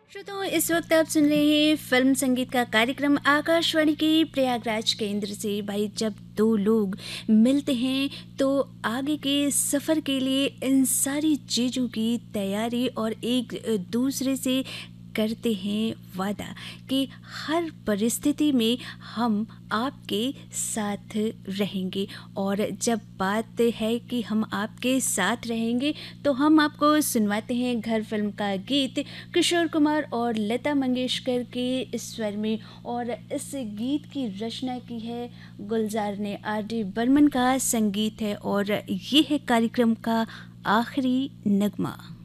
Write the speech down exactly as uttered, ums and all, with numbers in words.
श्रोताओं, इस वक्त आप सुन रहे हैं फिल्म संगीत का कार्यक्रम आकाशवाणी के प्रयागराज केंद्र से। भाई, जब दो लोग मिलते हैं तो आगे के सफ़र के लिए इन सारी चीज़ों की तैयारी और एक दूसरे से करते हैं वादा कि हर परिस्थिति में हम आपके साथ रहेंगे। और जब बात है कि हम आपके साथ रहेंगे तो हम आपको सुनवाते हैं घर फिल्म का गीत किशोर कुमार और लता मंगेशकर के स्वर में। और इस गीत की रचना की है गुलजार ने, आर डी बर्मन का संगीत है और ये है कार्यक्रम का आखिरी नगमा।